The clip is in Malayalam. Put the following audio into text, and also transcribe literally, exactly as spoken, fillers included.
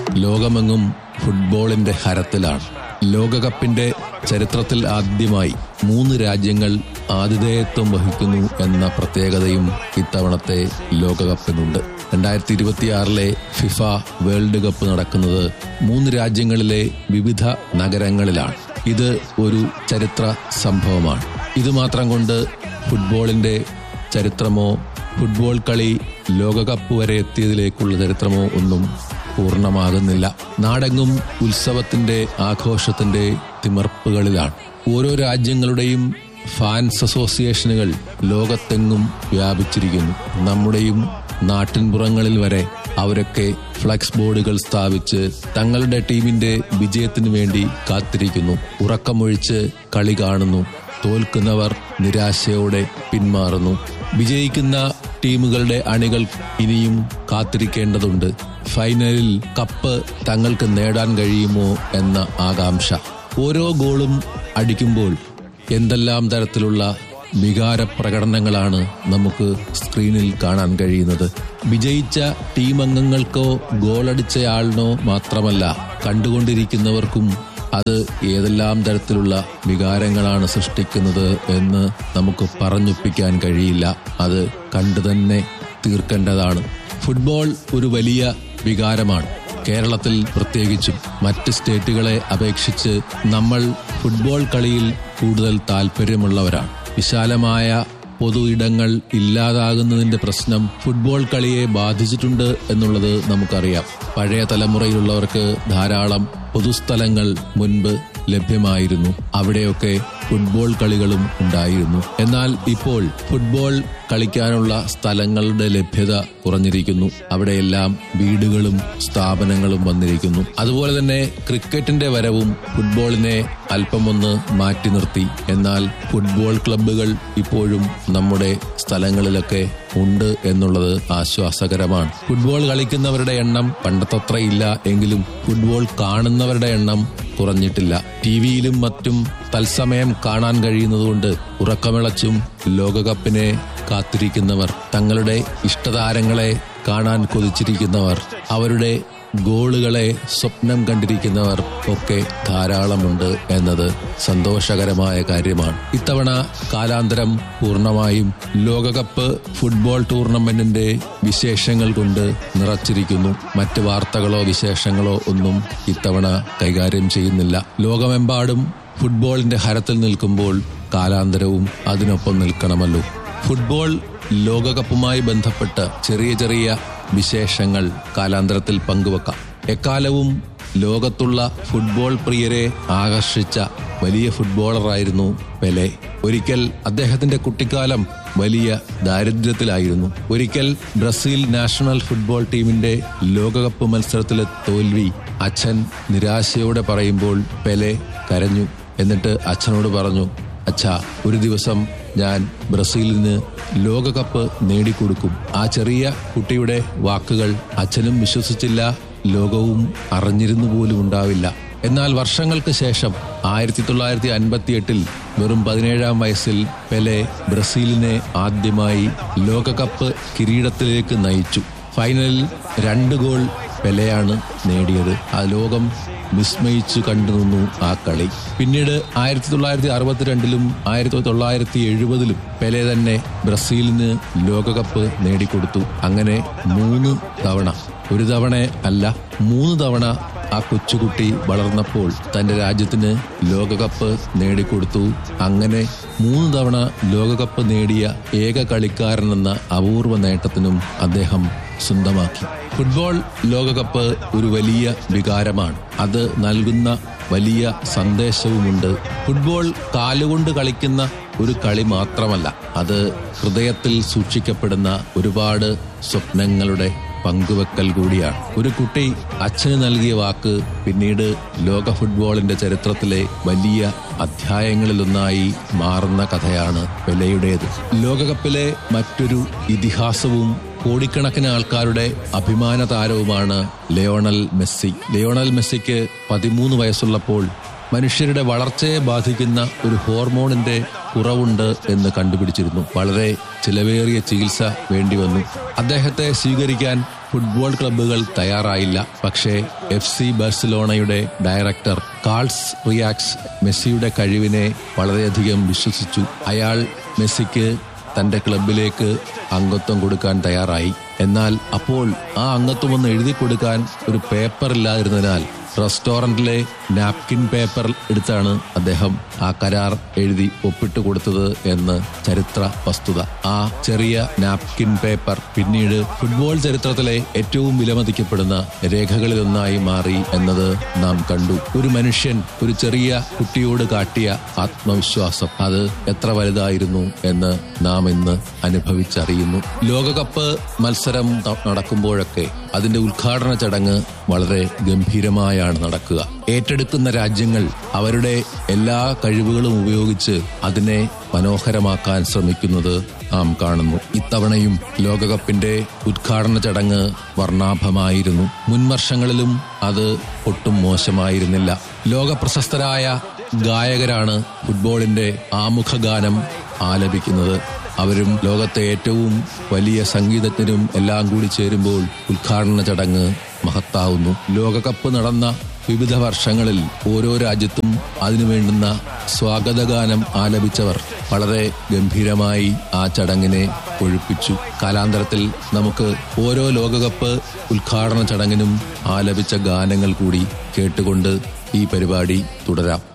ലോകമെങ്ങും ഫുട്ബോളിന്റെ ഹരത്തിലാണ്. ലോകകപ്പിന്റെ ചരിത്രത്തിൽ ആദ്യമായി മൂന്ന് രാജ്യങ്ങൾ ആതിഥേയത്വം വഹിക്കുന്നു എന്ന പ്രത്യേകതയും ഇത്തവണത്തെ ലോകകപ്പിനുണ്ട്. രണ്ടായിരത്തി ഇരുപത്തിയാറിലെ ഫിഫ വേൾഡ് കപ്പ് നടക്കുന്നത് മൂന്ന് രാജ്യങ്ങളിലെ വിവിധ നഗരങ്ങളിലാണ്. ഇത് ഒരു ചരിത്ര സംഭവമാണ്. ഇതുമാത്രം കൊണ്ട് ഫുട്ബോളിന്റെ ചരിത്രമോ ഫുട്ബോൾ കളി ലോകകപ്പ് വരെ എത്തിയതിലേക്കുള്ള ചരിത്രമോ ഒന്നും പൂർണ്ണമാകുന്നില്ല. നാടെങ്ങും ഉത്സവത്തിന്റെ ആഘോഷത്തിന്റെ തിമിർപ്പുകളിലാണ്. ഓരോ രാജ്യങ്ങളുടെയും ഫാൻസ് അസോസിയേഷനുകൾ ലോകത്തെങ്ങും വ്യാപിച്ചിരിക്കുന്നു. നമ്മുടെയും നാട്ടിൻപുറങ്ങളിൽ വരെ അവരൊക്കെ ഫ്ലക്സ് ബോർഡുകൾ സ്ഥാപിച്ച് തങ്ങളുടെ ടീമിന്റെ വിജയത്തിനു വേണ്ടി കാത്തിരിക്കുന്നു. ഉറക്കമൊഴിച്ച് കളി കാണുന്നു. തോൽക്കുന്നവർ നിരാശയോടെ പിന്മാറുന്നു. വിജയിക്കുന്ന ടീമുകളുടെ അണികൾ ഇനിയും കാത്തിരിക്കേണ്ടതുണ്ട്. ഫൈനലിൽ കപ്പ് തങ്ങൾക്ക് നേടാൻ കഴിയുമോ എന്ന ആകാംക്ഷ. ഓരോ ഗോളും അടിക്കുമ്പോൾ എന്തെല്ലാം തരത്തിലുള്ള വികാര പ്രകടനങ്ങളാണ് നമുക്ക് സ്ക്രീനിൽ കാണാൻ കഴിയുന്നത്. വിജയിച്ച ടീം അംഗങ്ങൾക്കോ ഗോളടിച്ചയാളിനോ മാത്രമല്ല, കണ്ടുകൊണ്ടിരിക്കുന്നവർക്കും അത് ഏതെല്ലാം തരത്തിലുള്ള വികാരങ്ങളാണ് സൃഷ്ടിക്കുന്നത് എന്ന് നമുക്ക് പറഞ്ഞൊപ്പിക്കാൻ കഴിയില്ല. അത് കണ്ടു തന്നെ തീർക്കേണ്ടതാണ്. ഫുട്ബോൾ ഒരു വലിയ വികാരമാണ്. കേരളത്തിൽ പ്രത്യേകിച്ചും മറ്റ് സ്റ്റേറ്റുകളെ അപേക്ഷിച്ച് നമ്മൾ ഫുട്ബോൾ കളിയിൽ കൂടുതൽ താല്പര്യമുള്ളവരാണ്. വിശാലമായ പൊതു ഇടങ്ങൾ ഇല്ലാതാകുന്നതിന്റെ പ്രശ്നം ഫുട്ബോൾ കളിയെ ബാധിച്ചിട്ടുണ്ട് എന്നുള്ളത് നമുക്കറിയാം. പഴയ തലമുറയിലുള്ളവർക്ക് ധാരാളം പൊതുസ്ഥലങ്ങൾ മുൻപ് ലഭ്യമായിരുന്നു. അവിടെയൊക്കെ ഫുട്ബോൾ കളികളും ഉണ്ടായിരുന്നു. എന്നാൽ ഇപ്പോൾ ഫുട്ബോൾ കളിക്കാനുള്ള സ്ഥലങ്ങളുടെ ലഭ്യത കുറഞ്ഞിരിക്കുന്നു. അവിടെയെല്ലാം വീടുകളും സ്ഥാപനങ്ങളും വന്നിരിക്കുന്നു. അതുപോലെ തന്നെ ക്രിക്കറ്റിന്റെ വരവും ഫുട്ബോളിനെ അല്പമൊന്ന് മാറ്റി നിർത്തി. എന്നാൽ ഫുട്ബോൾ ക്ലബ്ബുകൾ ഇപ്പോഴും നമ്മുടെ സ്ഥലങ്ങളിലൊക്കെ ഉണ്ട് എന്നുള്ളത് ആശ്വാസകരമാണ്. ഫുട്ബോൾ കളിക്കുന്നവരുടെ എണ്ണം പണ്ടത്തത്ര ഇല്ല എങ്കിലും ഫുട്ബോൾ കാണുന്നവരുടെ എണ്ണം കുറഞ്ഞിട്ടില്ല. ടിവിയിലും മറ്റും തത്സമയം കാണാൻ കഴിയുന്നതുകൊണ്ട് ഉറക്കമിളച്ചും ലോകകപ്പിനെ കാത്തിരിക്കുന്നവർ, തങ്ങളുടെ ഇഷ്ടതാരങ്ങളെ കാണാൻ കൊതിച്ചിരിക്കുന്നവർ, അവരുടെ ഗോളുകളെ സ്വപ്നം കണ്ടിരിക്കുന്നവർ ഒക്കെ ധാരാളമുണ്ട് എന്നത് സന്തോഷകരമായ കാര്യമാണ്. ഇത്തവണ കാലാന്തരം പൂർണ്ണമായും ലോകകപ്പ് ഫുട്ബോൾ ടൂർണമെന്റിന്റെ വിശേഷങ്ങൾ കൊണ്ട് നിറച്ചിരിക്കുന്നു. മറ്റ് വാർത്തകളോ വിശേഷങ്ങളോ ഒന്നും ഇത്തവണ കൈകാര്യം ചെയ്യുന്നില്ല. ലോകമെമ്പാടും ഫുട്ബോളിന്റെ ഹരത്തിൽ നിൽക്കുമ്പോൾ കാലാന്തരവും അതിനൊപ്പം നിൽക്കണമല്ലോ. ഫുട്ബോൾ ലോകകപ്പുമായി ബന്ധപ്പെട്ട ചെറിയ ചെറിയ വിശേഷങ്ങൾ കാലാന്തരത്തിൽ പങ്കുവെക്കാം. എക്കാലവും ലോകത്തുള്ള ഫുട്ബോൾ പ്രിയരെ ആകർഷിച്ച വലിയ ഫുട്ബോളറായിരുന്നു പെലെ. ഒരിക്കൽ അദ്ദേഹത്തിന്റെ കുട്ടിക്കാലം വലിയ ദാരിദ്ര്യത്തിലായിരുന്നു. ഒരിക്കൽ ബ്രസീൽ നാഷണൽ ഫുട്ബോൾ ടീമിന്റെ ലോകകപ്പ് മത്സരത്തിലെ തോൽവി അച്ഛൻ നിരാശയോടെ പറയുമ്പോൾ പെലെ കരഞ്ഞു. എന്നിട്ട് അച്ഛനോട് പറഞ്ഞു, അച്ഛാ, ഒരു ദിവസം ഞാൻ ബ്രസീലിന് ലോകകപ്പ് നേടിക്കൊടുക്കും. ആ ചെറിയ കുട്ടിയുടെ വാക്കുകൾ അച്ഛനും വിശ്വസിച്ചില്ല, ലോകവും അറിഞ്ഞിരുന്നു പോലും ഉണ്ടാവില്ല. എന്നാൽ വർഷങ്ങൾക്ക് ശേഷം ആയിരത്തി തൊള്ളായിരത്തി അൻപത്തി എട്ടിൽ വെറും പതിനേഴാം വയസ്സിൽ പെലെ ബ്രസീലിനെ ആദ്യമായി ലോകകപ്പ് കിരീടത്തിലേക്ക് നയിച്ചു. ഫൈനലിൽ രണ്ട് ഗോൾ പെലെയാണ് നേടിയത്. ആ ലോകം വിസ്മയിച്ചു കണ്ടുനിന്നു ആ കളി. പിന്നീട് ആയിരത്തി തൊള്ളായിരത്തി അറുപത്തിരണ്ടിലും ആയിരത്തി തൊള്ളായിരത്തി എഴുപതിലും പെലെ തന്നെ ബ്രസീലിന് ലോകകപ്പ് നേടിക്കൊടുത്തു. അങ്ങനെ മൂന്ന് തവണ, ഒരു തവണ അല്ല മൂന്ന് തവണ ആ കൊച്ചുകുട്ടി വളർന്നപ്പോൾ തന്റെ രാജ്യത്തിന് ലോകകപ്പ് നേടിക്കൊടുത്തു. അങ്ങനെ മൂന്ന് തവണ ലോകകപ്പ് നേടിയ ഏക കളിക്കാരനെന്ന അപൂർവ നേട്ടത്തിനും അദ്ദേഹം സ്വന്തമാക്കി. ഫുട്ബോൾ ലോകകപ്പ് ഒരു വലിയ വികാരമാണ്. അത് നൽകുന്ന വലിയ സന്ദേശവുമുണ്ട്. ഫുട്ബോൾ കാലുകൊണ്ട് കളിക്കുന്ന ഒരു കളി മാത്രമല്ല, അത് ഹൃദയത്തിൽ സൂക്ഷിക്കപ്പെടുന്ന ഒരുപാട് സ്വപ്നങ്ങളുടെ പങ്കുവെക്കൽ കൂടിയാണ്. ഒരു കുട്ടി അച്ഛന് നൽകിയ വാക്ക് പിന്നീട് ലോക ഫുട്ബോളിന്റെ ചരിത്രത്തിലെ വലിയ അധ്യായങ്ങളിലൊന്നായി മാറുന്ന കഥയാണ് പെലെയുടേത്. ലോകകപ്പിലെ മറ്റൊരു ഇതിഹാസവും കോടിക്കണക്കിന് ആൾക്കാരുടെ അഭിമാന താരവുമാണ് ലയോണൽ മെസ്സി. ലയോണൽ മെസ്സിക്ക് പതിമൂന്ന് വയസ്സുള്ളപ്പോൾ മനുഷ്യരുടെ വളർച്ചയെ ബാധിക്കുന്ന ഒരു ഹോർമോണിന്റെ കുറവുണ്ട് എന്ന് കണ്ടുപിടിച്ചിരുന്നു. വളരെ ചിലവേറിയ ചികിത്സ വേണ്ടി വന്നു. അദ്ദേഹത്തെ സ്വീകരിക്കാൻ ഫുട്ബോൾ ക്ലബ്ബുകൾ തയ്യാറായില്ല. പക്ഷേ എഫ് സി ബാഴ്സലോണയുടെ ഡയറക്ടർ കാൾസ് റിയാക്സ് മെസ്സിയുടെ കഴിവിനെ വളരെയധികം വിശ്വസിച്ചു. അയാൾ മെസ്സിക്ക് തന്റെ ക്ലബിലേക്ക് അംഗത്വം കൊടുക്കാൻ തയ്യാറായി. എന്നാൽ അപ്പോൾ ആ അംഗത്വം ഒന്ന് എഴുതി കൊടുക്കാൻ ഒരു പേപ്പർ ഇല്ലാതിരുന്നതിനാൽ റെസ്റ്റോറന്റിലെ നാപ്കിൻ പേപ്പർ എടുത്താണ് അദ്ദേഹം ആ കരാർ എഴുതി ഒപ്പിട്ട് കൊടുത്തത് എന്ന് ചരിത്ര വസ്തുത. ആ ചെറിയ നാപ്കിൻ പേപ്പർ പിന്നീട് ഫുട്ബോൾ ചരിത്രത്തിലെ ഏറ്റവും വിലമതിക്കപ്പെടുന്ന രേഖകളിലൊന്നായി മാറി എന്നത് നാം കണ്ടു. ഒരു മനുഷ്യൻ ഒരു ചെറിയ കുട്ടിയോട് കാട്ടിയ ആത്മവിശ്വാസം അത് എത്ര വലുതായിരുന്നു എന്ന് നാം ഇന്ന് അനുഭവിച്ചറിയുന്നു. ലോകകപ്പ് മത്സരം നടക്കുമ്പോഴൊക്കെ അതിന്റെ ഉദ്ഘാടന ചടങ്ങ് വളരെ ഗംഭീരമായാണ് നടക്കുക. ഏറ്റെടുക്കുന്ന രാജ്യങ്ങൾ അവരുടെ എല്ലാ കഴിവുകളും ഉപയോഗിച്ച് അതിനെ മനോഹരമാക്കാൻ ശ്രമിക്കുന്നത് നാം കാണുന്നു. ഇത്തവണയും ലോകകപ്പിന്റെ ഉദ്ഘാടന ചടങ്ങ് വർണ്ണാഭമായിരുന്നു. മുൻവർഷങ്ങളിലും അത് ഒട്ടും മോശമായിരുന്നില്ല. ലോക പ്രശസ്തരായ ഗായകരാണ് ഫുട്ബോളിന്റെ ആമുഖ ഗാനം ആലപിക്കുന്നത്. അവരും ലോകത്തെ ഏറ്റവും വലിയ സംഗീതജ്ഞരും എല്ലാം കൂടി ചേരുമ്പോൾ ഉദ്ഘാടന ചടങ്ങ് മഹത്താവുന്നു. ലോകകപ്പ് നടന്ന വിവിധ വർഷങ്ങളിൽ ഓരോ രാജ്യത്തും അതിനു വേണ്ടുന്ന സ്വാഗതഗാനം ആലപിച്ചവർ വളരെ ഗംഭീരമായി ആ ചടങ്ങിനെ ഒഴിപ്പിച്ചു. കാലാന്തരത്തിൽ നമുക്ക് ഓരോ ലോകകപ്പ് ഉദ്ഘാടന ചടങ്ങിനും ആലപിച്ച ഗാനങ്ങൾ കൂടി കേട്ടുകൊണ്ട് ഈ പരിപാടി തുടരാം.